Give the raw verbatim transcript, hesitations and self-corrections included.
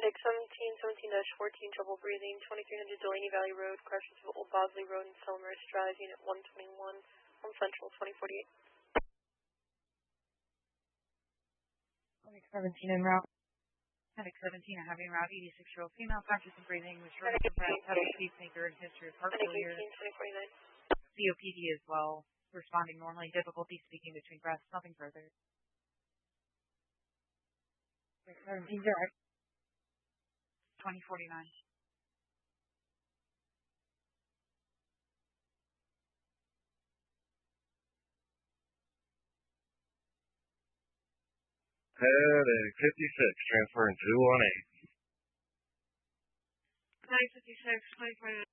Medic seventeen, seventeen dash fourteen, trouble breathing, twenty-three hundred Delaney Valley Road, crashes of Old Bosley Road and Selmhurst Drive, Unit one twenty-one, on Central, twenty forty-eight. Medic seventeen en route. Medic seventeen, a heavy en route, eighty-six-year-old female, conscious and breathing, with short of breath, heavy pacemaker, and history of heart Medic failure. eighteen, twenty forty-nine. C O P D as well, responding normally, difficulty speaking between breaths, nothing further. Medic seventeen, direct. twenty forty-nine. Medic fifty-six, transferring two one eight. Medic fifty-six, twenty forty-nine.